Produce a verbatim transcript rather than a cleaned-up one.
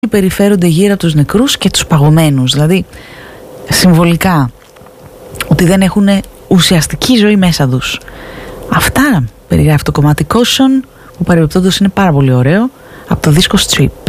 περιφέρονται γύρω από τους νεκρούς και τους παγωμένους, δηλαδή συμβολικά ότι δεν έχουν ουσιαστική ζωή μέσα τους. Αυτά περιγράφει το κομμάτι Caution, που παρεμπιπτόντως είναι πάρα πολύ ωραίο, από το δίσκο Strip.